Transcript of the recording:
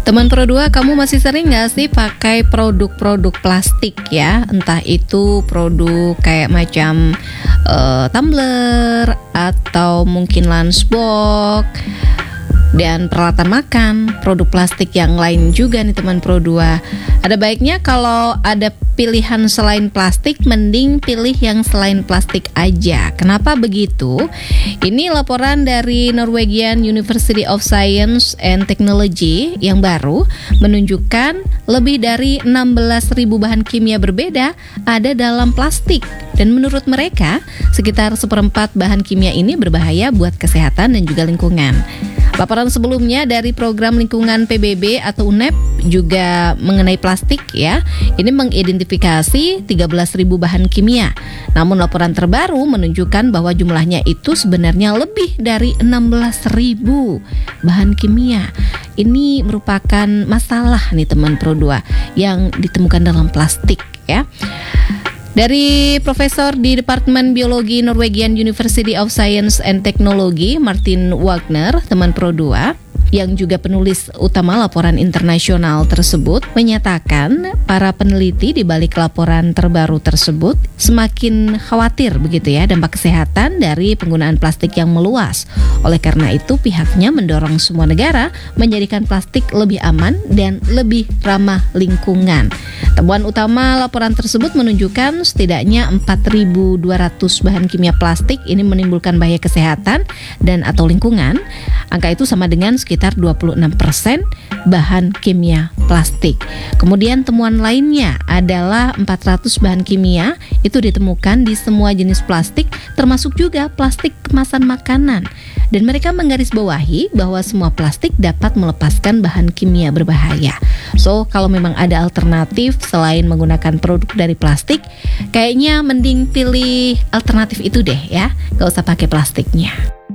Teman Pro 2, kamu masih sering gak sih pakai produk-produk plastik ya? Entah itu produk kayak macam tumbler atau mungkin lunchbox dan peralatan makan, produk plastik yang lain juga nih teman Pro 2. Ada baiknya kalau ada pilihan selain plastik, mending pilih yang selain plastik aja. Kenapa begitu? Ini laporan dari Norwegian University of Science and Technology yang baru menunjukkan lebih dari 16.000 bahan kimia berbeda ada dalam plastik. Dan menurut mereka, sekitar 1/4 bahan kimia ini berbahaya buat kesehatan dan juga lingkungan. Laporan sebelumnya dari program lingkungan PBB atau UNEP juga mengenai plastik ya. Ini mengidentifikasi 13.000 bahan kimia. Namun laporan terbaru menunjukkan bahwa jumlahnya itu sebenarnya lebih dari 16.000 bahan kimia. Ini merupakan masalah nih teman Pro 2 yang ditemukan dalam plastik ya. Dari Profesor di Departemen Biologi Norwegian University of Science and Technology, Martin Wagner, teman Pro 2, yang juga penulis utama laporan internasional tersebut, menyatakan para peneliti di balik laporan terbaru tersebut semakin khawatir begitu ya dampak kesehatan dari penggunaan plastik yang meluas. Oleh karena itu pihaknya mendorong semua negara menjadikan plastik lebih aman dan lebih ramah lingkungan. Temuan utama laporan tersebut menunjukkan setidaknya 4.200 bahan kimia plastik ini menimbulkan bahaya kesehatan dan atau lingkungan. Angka itu sama dengan sekitar 26% bahan kimia plastik. Kemudian temuan lainnya adalah 400 bahan kimia itu ditemukan di semua jenis plastik, termasuk juga plastik kemasan makanan. Dan mereka menggarisbawahi bahwa semua plastik dapat melepaskan bahan kimia berbahaya. So, kalau memang ada alternatif selain menggunakan produk dari plastik, kayaknya mending pilih alternatif itu deh ya, gak usah pakai plastiknya.